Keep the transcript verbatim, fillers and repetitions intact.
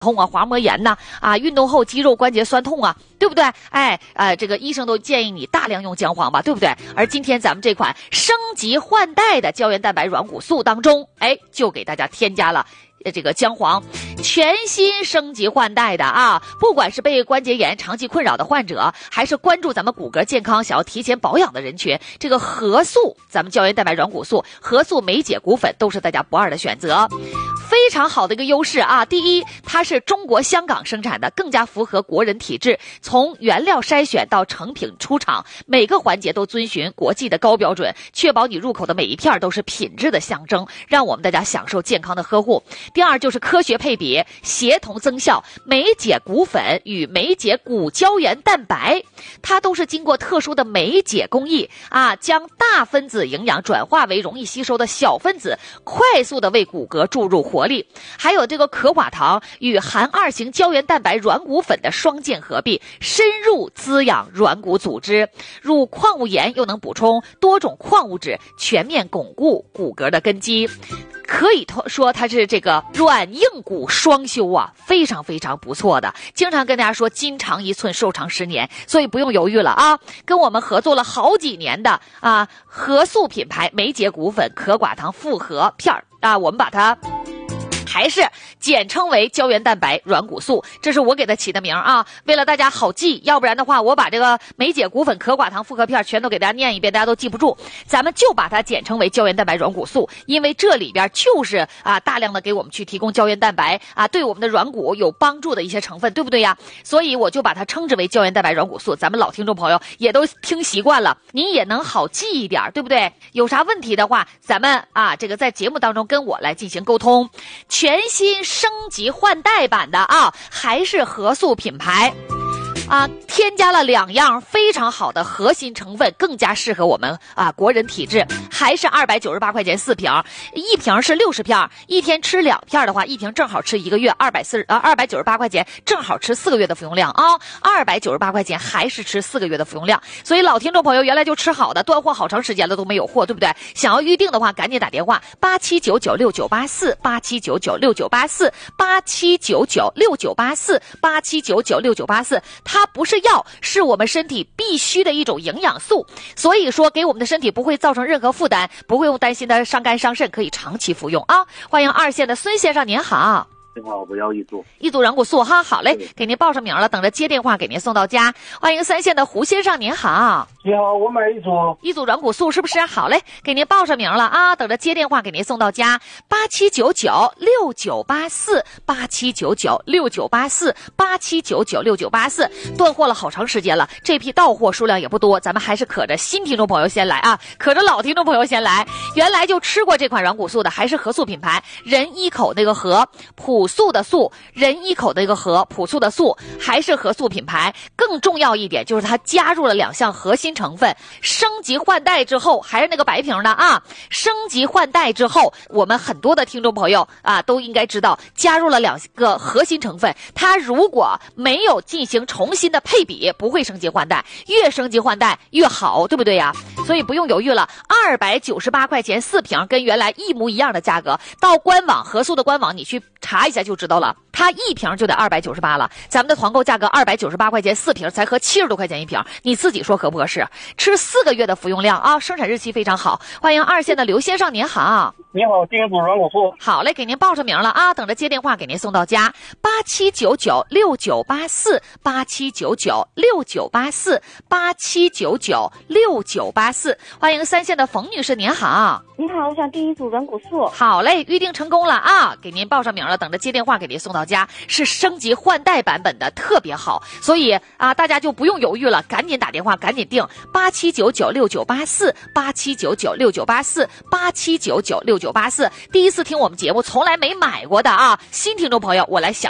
痛啊、滑膜炎呐、啊、运动后肌肉关节酸痛啊，对不对？哎，呃，这个医生都建议你大量用姜黄吧，对不对？而今天咱们这款升级换代的胶原蛋白软骨素当中，哎，就给大家添加了这个姜黄，全新升级换代的啊！不管是被关节炎长期困扰的患者，还是关注咱们骨骼健康、想要提前保养的人群，这个核素，咱们胶原蛋白软骨素、核素酶解骨粉都是大家不二的选择。非常好的一个优势啊！第一，它是中国香港生产的，更加符合国人体质。从原料筛选到成品出厂，每个环节都遵循国际的高标准，确保你入口的每一片都是品质的象征，让我们大家享受健康的呵护。第二就是科学配比，协同增效，酶解骨粉与酶解骨胶原蛋白，它都是经过特殊的酶解工艺啊，将大分子营养转化为容易吸收的小分子，快速的为骨骼注入活力。还有这个可寡糖与含二型胶原蛋白软骨粉的双键合璧，深入滋养软骨组织，入矿物盐又能补充多种矿物质，全面巩固骨骼的根基。可以说它是这个软硬骨双修啊，非常非常不错的。经常跟大家说筋长一寸寿长十年，所以不用犹豫了啊！跟我们合作了好几年的啊核素品牌酶解骨粉可寡糖复合片儿啊，我们把它还是简称为胶原蛋白软骨素，这是我给它起的名啊，为了大家好记，要不然的话我把这个酶解骨粉可寡糖复合片全都给大家念一遍，大家都记不住，咱们就把它简称为胶原蛋白软骨素，因为这里边就是啊大量的给我们去提供胶原蛋白啊，对我们的软骨有帮助的一些成分，对不对呀？所以我就把它称之为胶原蛋白软骨素，咱们老听众朋友也都听习惯了，你也能好记一点，对不对？有啥问题的话，咱们啊这个在节目当中跟我来进行沟通。全新升级换代版的啊，还是核素品牌啊，添加了两样非常好的核心成分，更加适合我们啊国人体质。还是二百九十八块钱四瓶，一瓶是六十片，一天吃两片的话，一瓶正好吃一个月，二百四呃二百九十八块钱正好吃四个月的服用量啊，二百九十八块钱还是吃四个月的服用量。所以老听众朋友原来就吃好的，断货好长时间了都没有货，对不对？想要预定的话，赶紧打电话八七九九六九八四八七九九六九八四八七九九六九八四八七九九六九八四，它不是药，是我们身体必须的一种营养素，所以说给我们的身体不会造成任何负担，不会用担心的伤肝伤肾，可以长期服用啊！欢迎二线的孙先生，您好。 你好，我要一组一组软骨素哈，好嘞，给您报上名了，等着接电话给您送到家。欢迎三线的胡先生，您好。 你好，我买一组一组软骨素是不是？好嘞，给您报上名了啊，等着接电话给您送到家。八七九九六九八四八七九九六九八四八七九九六九八四，断货了好长时间了，这批到货数量也不多，咱们还是可着新听众朋友先来啊，可着老听众朋友先来。原来就吃过这款软骨素的，还是核素品牌，人一口那个核，朴素的素，人一口的一个核，朴素的素，还是核素品牌。更重要一点就是它加入了两项核心成分，升级换代之后，还是那个白瓶的啊，升级换代之后，我们很多的听众朋友啊都应该知道，加入了两个核心成分，它如果没有进行重新的配比，不会升级换代，越升级换代越好，对不对呀？所以不用犹豫了，二百九十八块钱四瓶，跟原来一模一样的价格，到官网核素的官网你去查一下就知道了，它一瓶就得二百九十八了，咱们的团购价格二百九十八块钱四瓶，才合七十多块钱一瓶，你自己说合不合适？吃四个月的服用量啊，生产日期非常好。欢迎二线的刘先生，您好。 你好，订一组软骨素。 好嘞，给您报上名了啊，等着接电话给您送到家。八七九九六九八四八七九九六九八四八七九九六九八四。欢迎三线的冯女士，您好。 你好，我想订一组软骨素。 好嘞，预定成功了啊，给您报上名了，等着接电话给您送到家。是升级换代版本的，特别好，所以啊，大家就不用犹豫了，赶紧打电话，赶紧订八七九九六九八四八七九九六九八四八七九九六九八四。第一次听我们节目，从来没买过的啊，新听众朋友，我来想。